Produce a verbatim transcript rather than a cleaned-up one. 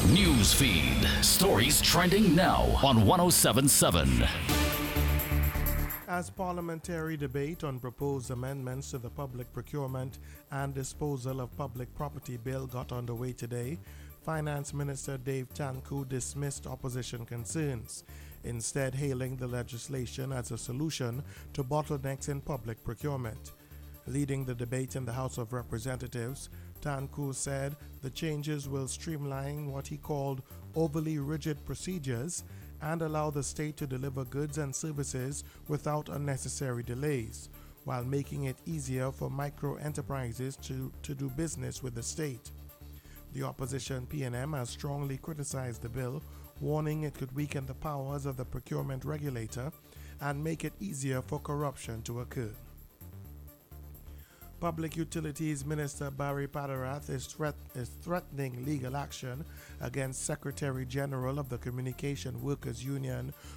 News feed. Stories trending now on one oh seven point seven. As parliamentary debate on proposed amendments to the Public Procurement and Disposal of Public Property Bill got underway today, Finance Minister Dave Tanku dismissed opposition concerns, instead hailing the legislation as a solution to bottlenecks in public procurement. Leading the debate in the House of Representatives, Tanku said the changes will streamline what he called overly rigid procedures and allow the state to deliver goods and services without unnecessary delays, while making it easier for micro enterprises to, to do business with the state. The opposition P N M has strongly criticized the bill, warning it could weaken the powers of the procurement regulator and make it easier for corruption to occur. Public Utilities Minister Barry Padarath is, threat, is threatening legal action against Secretary General of the Communication Workers Union,